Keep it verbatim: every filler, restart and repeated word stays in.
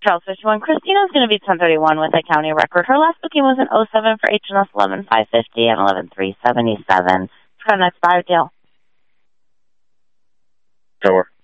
Charles fifty-one. Christina's going to be ten thirty-one with a county record. Her last booking was an oh seven for H and S eleven five fifty and eleven three seventy-seven. For the next five deal. Door.